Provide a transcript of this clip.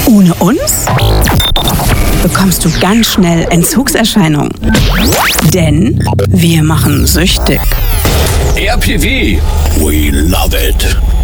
Ohne uns bekommst du ganz schnell Entzugserscheinungen. Denn wir machen süchtig. RPW, we love it.